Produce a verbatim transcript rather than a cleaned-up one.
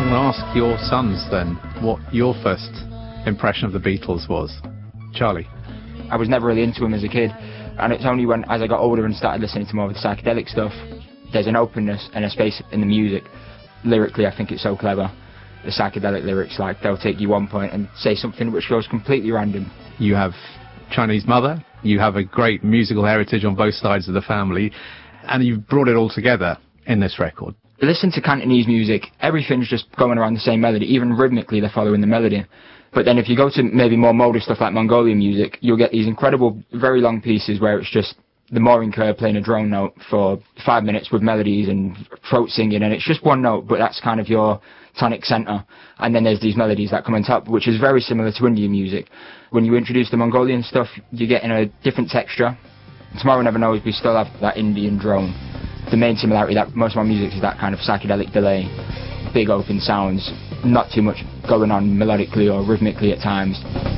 I'm going to ask your sons then what your first impression of the Beatles was. Charlie? I was never really into them as a kid, and it's only when, as I got older and started listening to more of the psychedelic stuff, there's an openness and a space in the music. Lyrically, I think it's so clever. The psychedelic lyrics, like, they'll take you one point and say something which goes completely random. You have Chinese mother, you have a great musical heritage on both sides of the family, and you've brought it all together in this record. Listen to Cantonese music, everything's just going around the same melody, even rhythmically they're following the melody. But then if you go to maybe more modal stuff like Mongolian music, you'll get these incredible, very long pieces where it's just the mooring curve playing a drone note for five minutes with melodies and throat singing, and it's just one note, but that's kind of your tonic centre. And then there's these melodies that come on top, which is very similar to Indian music. When you introduce the Mongolian stuff, you're getting a different texture. Tomorrow Never Knows, we still have that Indian drone. The main similarity that most of our music is that kind of psychedelic delay, big open sounds, not too much going on melodically or rhythmically at times.